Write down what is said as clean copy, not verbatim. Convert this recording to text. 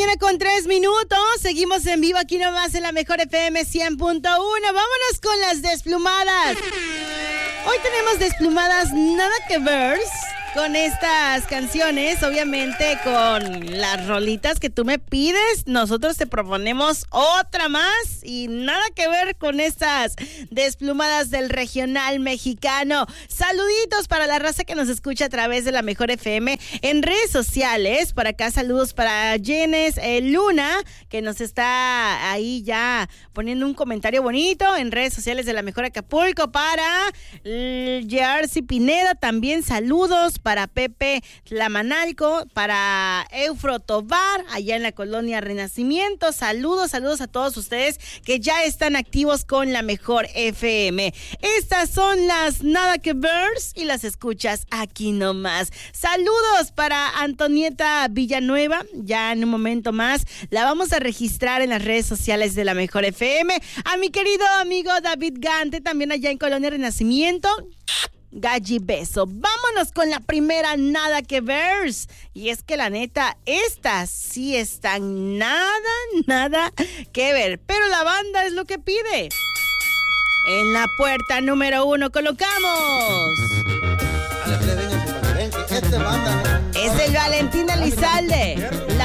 8:03. Seguimos en vivo aquí nomás en la mejor FM 100.1. Vámonos con las desplumadas. Hoy tenemos desplumadas nada que ver con estas canciones, obviamente con las rolitas que tú me pides. Nosotros te proponemos otra más y nada que ver con estas desplumadas del regional mexicano. Saluditos para la raza que nos escucha a través de la mejor FM en redes sociales. Por acá saludos para Jenes Luna, que nos está ahí ya poniendo un comentario bonito en redes sociales de la mejor Acapulco. Para Jersey Pineda también saludos. Para Pepe Tlamanalco, para Eufro Tobar, allá en la colonia Renacimiento. Saludos a todos ustedes que ya están activos con la mejor FM. Estas son las nada que vers y las escuchas aquí nomás. Saludos para Antonieta Villanueva, ya en un momento más la vamos a registrar en las redes sociales de la mejor FM. A mi querido amigo David Gante, también allá en colonia Renacimiento. Galli beso. Vámonos con la primera nada que ver. Y es que la neta, estas sí están nada que ver. Pero la banda es lo que pide. En la puerta número 1 colocamos. Este banda, ¿no? Es el Valentín Elizalde. La